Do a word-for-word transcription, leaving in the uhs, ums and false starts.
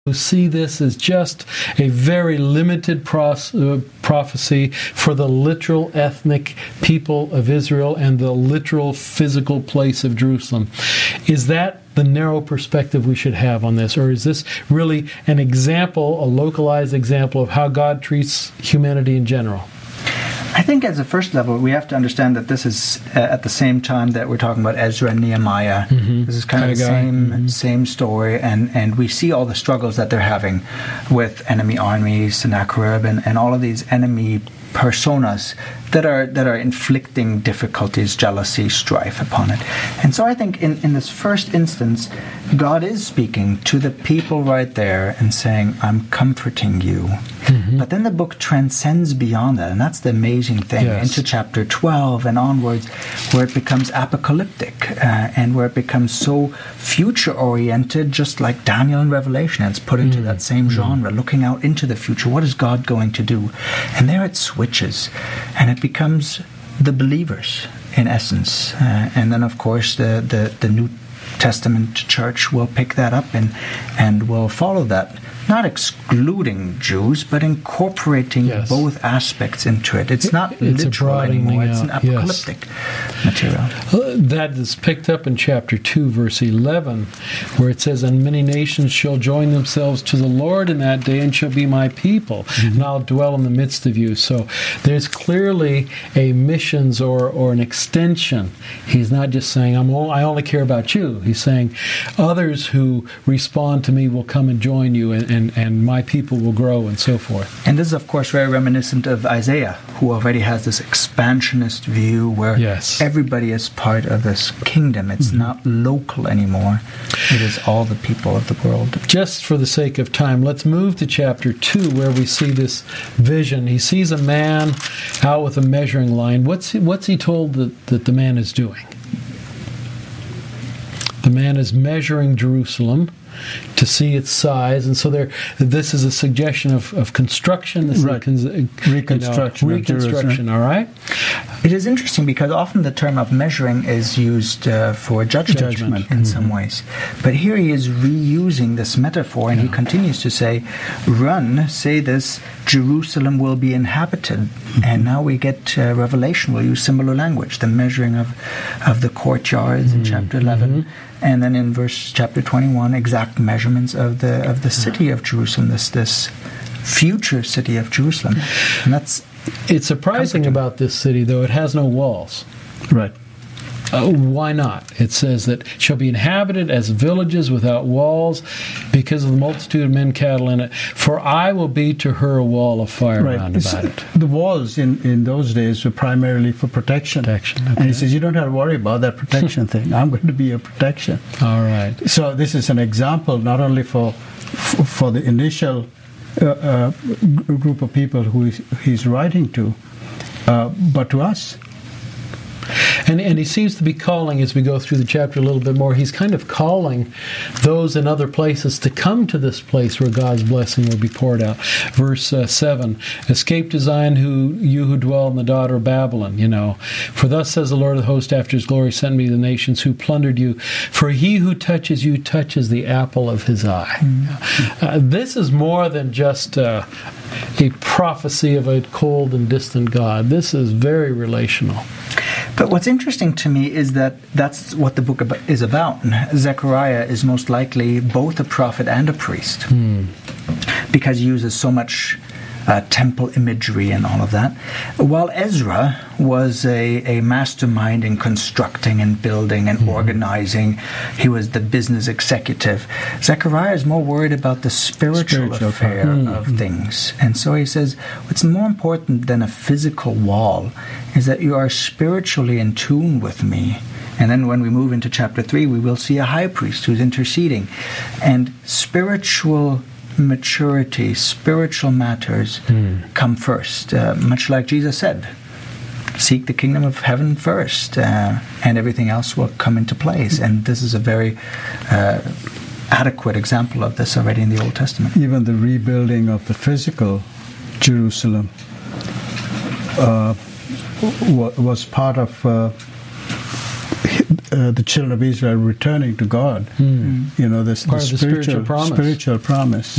who see this as just a very limited pros- uh, prophecy for the literal ethnic people of Israel and the literal physical place of Jerusalem. Is that the narrow perspective we should have on this? Or is this really an example, a localized example of how God treats humanity in general? I think as a first level, we have to understand that this is uh, at the same time that we're talking about Ezra and Nehemiah. Mm-hmm. This is kind, kind of the same mm-hmm. same story, and, and we see all the struggles that they're having with enemy armies, Sennacherib, and, and all of these enemy personas that are that are inflicting difficulties, jealousy, strife upon it. And so I think in, in this first instance, God is speaking to the people right there and saying, I'm comforting you. Mm-hmm. But then the book transcends beyond that, and that's the amazing thing, yes. into chapter twelve and onwards, where it becomes apocalyptic, uh, and where it becomes so future-oriented, just like Daniel and Revelation. It's put into mm-hmm. that same genre, mm-hmm. looking out into the future. What is God going to do? And there it switches, and it becomes the believers, in essence. Uh, and then, of course, the, the, the New Testament church will pick that up and, and will follow that. Not excluding Jews, but incorporating yes. both aspects into it. It's not it's literal anymore. It's an apocalyptic yes. material. That is picked up in chapter two, verse eleven, where it says, And many nations shall join themselves to the Lord in that day, and shall be my people, mm-hmm. and I'll dwell in the midst of you. So there's clearly a missions or, or an extension. He's not just saying, I'm all, I only care about you. He's saying, others who respond to me will come and join you, and And, and my people will grow, and so forth. And this is, of course, very reminiscent of Isaiah, who already has this expansionist view where yes. everybody is part of this kingdom. It's mm-hmm. not local anymore. It is all the people of the world. Just for the sake of time, let's move to chapter two, where we see this vision. He sees a man out with a measuring line. What's he, what's he told that, that the man is doing? The man is measuring Jerusalem to see its size, and so there. This is a suggestion of, of construction. This right. is a, reconstruction. You know, reconstruction. All right. It is interesting because often the term of measuring is used uh, for judgment, judgment. in mm-hmm. some ways, but here he is reusing this metaphor, and yeah. he continues to say, "Run, say this: Jerusalem will be inhabited." Mm-hmm. And now we get uh, Revelation will use similar language, the measuring of of the courtyards mm-hmm. in chapter eleven. Mm-hmm. And then in verse chapter twenty-one, exact measurements of the of the city of Jerusalem, this this future city of Jerusalem, and that's it's surprising comforting. About this city, though it has no walls. Right. Uh, why not? It says that it shall be inhabited as villages without walls, because of the multitude of men, cattle in it. For I will be to her a wall of fire right. round about it. The walls in, in those days were primarily for protection. Protection. Okay. And he says, you don't have to worry about that protection thing. I'm going to be your protection. All right. So this is an example not only for for, for the initial uh, uh, group of people who he's, he's writing to, uh, but to us. And and he seems to be calling, as we go through the chapter a little bit more, he's kind of calling those in other places to come to this place where God's blessing will be poured out. Verse uh, seven, Escape to Zion, who you who dwell in the daughter of Babylon, you know. For thus says the Lord of the host, after his glory sent me to the nations who plundered you. For he who touches you touches the apple of his eye. Mm-hmm. Uh, this is more than just uh, a prophecy of a cold and distant God. This is very relational. But what's interesting to me is that that's what the book is about. Zechariah is most likely both a prophet and a priest, hmm. because he uses so much uh, temple imagery and all of that. While Ezra was a, a mastermind in constructing and building and hmm. organizing. He was the business executive. Zechariah is more worried about the spiritual, spiritual affair hmm. of things. And so he says, what's more important than a physical wall is that you are spiritually in tune with me. And then when we move into chapter three, we will see a high priest who's interceding. And spiritual maturity, spiritual matters mm. come first. Uh, much like Jesus said, seek the kingdom of heaven first, uh, and everything else will come into place. And this is a very uh, adequate example of this already in the Old Testament. Even the rebuilding of the physical Jerusalem uh, was part of uh, uh, the children of Israel returning to God. Mm. You know, this Part the of the spiritual spiritual promise. Spiritual promise.